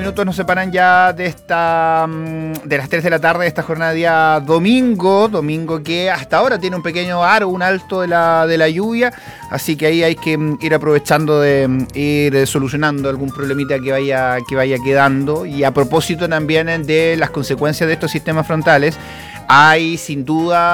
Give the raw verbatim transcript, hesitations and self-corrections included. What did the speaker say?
Minutos nos separan ya de esta de las tres de la tarde de esta jornada de día domingo, domingo que hasta ahora tiene un pequeño aro, un alto de la, de la lluvia, así que ahí hay que ir aprovechando de ir solucionando algún problemita que vaya, que vaya quedando. Y a propósito también de las consecuencias de estos sistemas frontales, hay sin duda